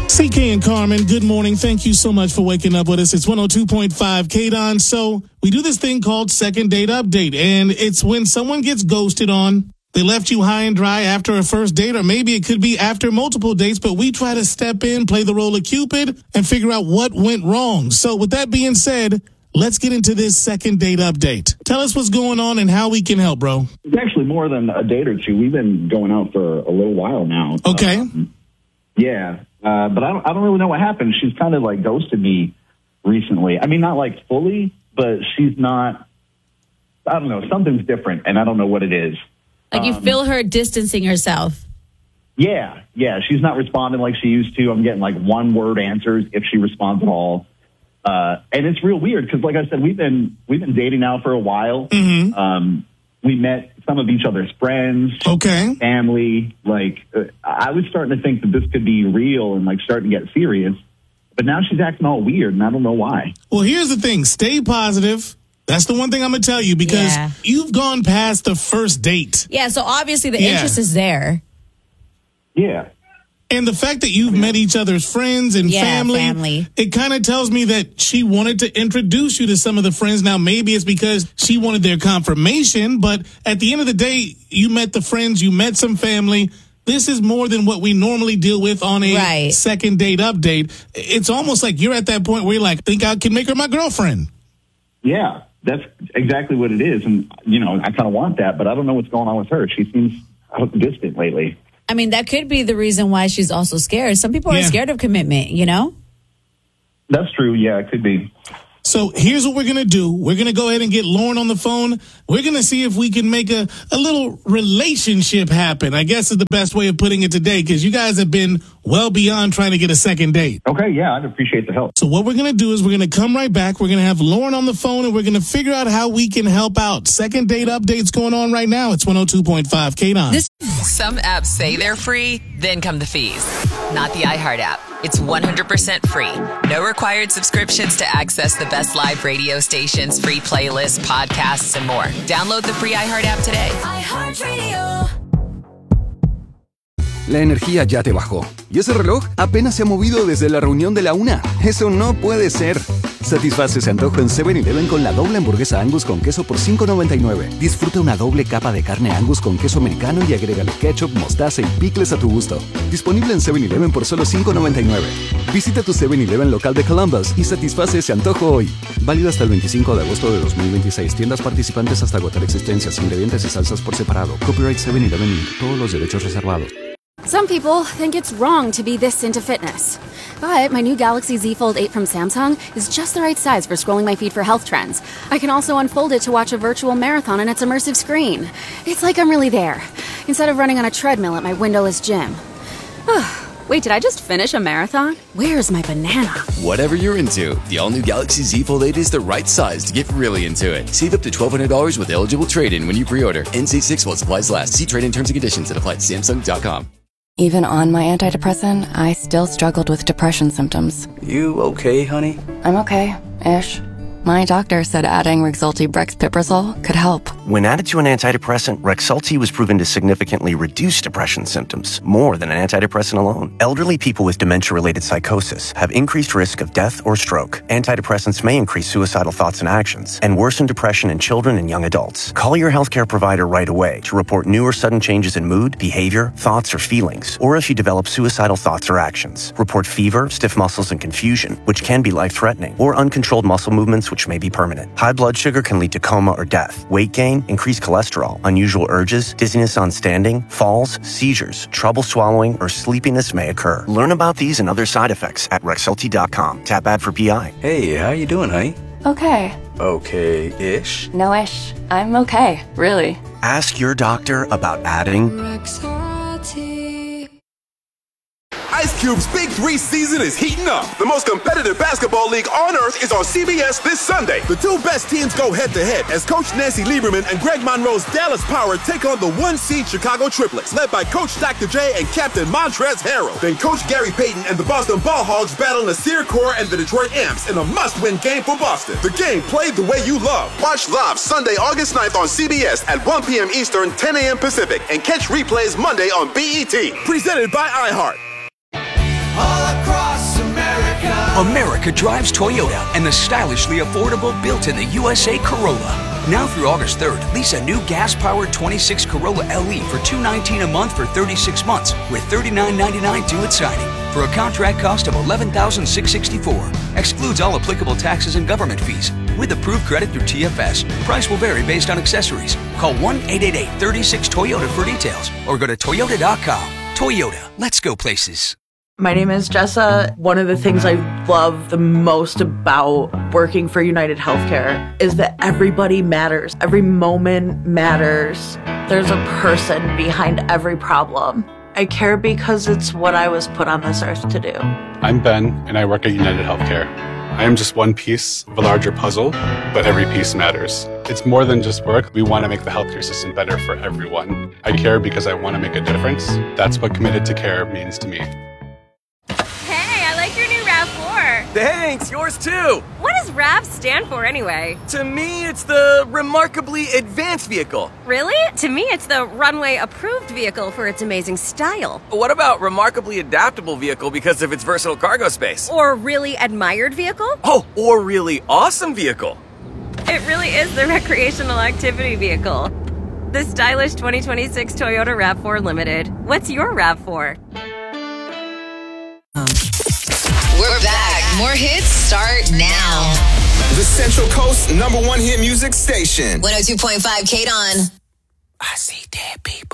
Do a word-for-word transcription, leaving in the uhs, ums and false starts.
C K and Carmen, good morning. Thank you so much for waking up with us. It's one oh two point five K D O N. So we do this thing called Second Date Update, and it's when someone gets ghosted on. They left you high and dry after a first date, or maybe it could be after multiple dates, but we try to step in, play the role of Cupid, and figure out what went wrong. So with that being said, let's get into this Second Date Update. Tell us what's going on and how we can help, bro. It's actually more than a date or two. We've been going out for a little while now. Okay. Um, yeah, uh, but I don't, I don't really know what happened. She's kind of like ghosted me recently. I mean, not like fully, but she's not, I don't know, something's different, and I don't know what it is. Like you um, feel her distancing herself. Yeah, yeah. She's not responding like she used to. I'm getting like one-word answers if she responds at all. Uh, and it's real weird because, like I said, we've been we've been dating now for a while. Mm-hmm. Um, we met some of each other's friends, okay, family. Like uh, I was starting to think that this could be real and like starting to get serious. But now she's acting all weird, and I don't know why. Well, here's the thing: stay positive. That's the one thing I'm going to tell you, because Yeah. you've gone past the first date. Yeah, so obviously the Yeah. interest is there. Yeah. And the fact that you've met each other's friends and Yeah, family, family. it kind of tells me that she wanted to introduce you to some of the friends. Now, maybe it's because she wanted their confirmation, but at the end of the day, you met the friends, you met some family. This is more than what we normally deal with on a Right. second date update. It's almost like you're at that point where you're like, think I can make her my girlfriend. Yeah, that's exactly what it is. And, you know, I kind of want that, but I don't know what's going on with her. She seems distant lately. I mean, that could be the reason why she's also scared. Some people Yeah. are scared of commitment, you know? That's true. Yeah, it could be. So here's what we're going to do. We're going to go ahead and get Lauren on the phone. We're going to see if we can make a, a little relationship happen, I guess is the best way of putting it today, because you guys have been well beyond trying to get a second date. Okay, yeah, I'd appreciate the help. So what we're going to do is we're going to come right back. We're going to have Lauren on the phone, and we're going to figure out how we can help out. Second date updates going on right now. It's one oh two point five K D O N. This- Some apps say they're free, then come the fees. Not the iHeart app. It's one hundred percent free. No required subscriptions to access the best live radio stations, free playlists, podcasts, and more. Download the free iHeart app today. iHeartRadio. La energía ya te bajó. ¿Y ese reloj apenas se ha movido desde la reunión de la una? Eso no puede ser. Satisface ese antojo en seven eleven con la doble hamburguesa Angus con queso por cinco noventa y nueve. Disfruta una doble capa de carne Angus con queso americano y agrégale ketchup, mostaza y picles a tu gusto. Disponible en seven eleven por solo cinco noventa y nueve. Visita tu seven eleven local de Columbus y satisface ese antojo hoy. Válido hasta el veinticinco de agosto de dos mil veintiséis. Tiendas participantes hasta agotar existencias. Ingredientes y salsas por separado. Copyright seven eleven incorporated. Todos los derechos reservados. Some people think it's wrong to be this into fitness. But my new Galaxy Z Fold eight from Samsung is just the right size for scrolling my feed for health trends. I can also unfold it to watch a virtual marathon on its immersive screen. It's like I'm really there, instead of running on a treadmill at my windowless gym. Wait, did I just finish a marathon? Where's my banana? Whatever you're into, the all-new Galaxy Z Fold eight is the right size to get really into it. Save up to twelve hundred dollars with eligible trade-in when you pre-order. N C six while supplies last. See trade-in terms and conditions that apply at Samsung dot com. Even on my antidepressant, I still struggled with depression symptoms. You okay, honey? I'm okay-ish. My doctor said adding Rexulti Brexpiprazole could help. When added to an antidepressant, Rexulti was proven to significantly reduce depression symptoms, more than an antidepressant alone. Elderly people with dementia-related psychosis have increased risk of death or stroke. Antidepressants may increase suicidal thoughts and actions and worsen depression in children and young adults. Call your healthcare provider right away to report new or sudden changes in mood, behavior, thoughts, or feelings, or if you develop suicidal thoughts or actions. Report fever, stiff muscles, and confusion, which can be life-threatening, or uncontrolled muscle movements, which may be permanent. High blood sugar can lead to coma or death. Weight gain, increased cholesterol, unusual urges, dizziness on standing, falls, seizures, trouble swallowing, or sleepiness may occur. Learn about these and other side effects at Rexulti dot com. Tap ad for P I. Hey, how you doing, honey? Okay. Okay-ish? No-ish. I'm okay, really. Ask your doctor about adding Ice Cube's Big Three season is heating up. The most competitive basketball league on earth is on C B S this Sunday. The two best teams go head-to-head as Coach Nancy Lieberman and Greg Monroe's Dallas Power take on the one-seed Chicago Triplets, led by Coach Doctor J and Captain Montrezl Harrell. Then Coach Gary Payton and the Boston Ball Hogs battle Nasir Kaur and the Detroit Amps in a must-win game for Boston. The game played the way you love. Watch live Sunday, August ninth on C B S at one p.m. Eastern, ten a.m. Pacific, and catch replays Monday on B E T. Presented by iHeart. All across America drives Toyota and the stylishly affordable built in the U S A Corolla. Now through August third, lease a new gas-powered twenty-six Corolla L E for two hundred nineteen dollars a month for thirty-six months with thirty-nine ninety-nine due at signing for a contract cost of eleven thousand six hundred sixty-four dollars. Excludes all applicable taxes and government fees. With approved credit through T F S, price will vary based on accessories. Call one eight eight eight, three six, Toyota for details or go to toyota dot com. Toyota, let's go places. My name is Jessa. One of the things I love the most about working for United Healthcare is that everybody matters. Every moment matters. There's a person behind every problem. I care because it's what I was put on this earth to do. I'm Ben, and I work at United Healthcare. I am just one piece of a larger puzzle, but every piece matters. It's more than just work. We want to make the healthcare system better for everyone. I care because I want to make a difference. That's what committed to care means to me. RAV four. Thanks, yours too. What does RAV stand for anyway? To me, it's the Remarkably Advanced Vehicle. Really? To me, it's the Runway Approved Vehicle for its amazing style. What about Remarkably Adaptable Vehicle because of its versatile cargo space? Or Really Admired Vehicle? Oh, or Really Awesome Vehicle. It really is the Recreational Activity Vehicle. The stylish twenty twenty-six Toyota RAV four Limited. What's your RAV four? We're back. More hits start now. The Central Coast number one hit music station. one oh two point five K D O N. I see dead people.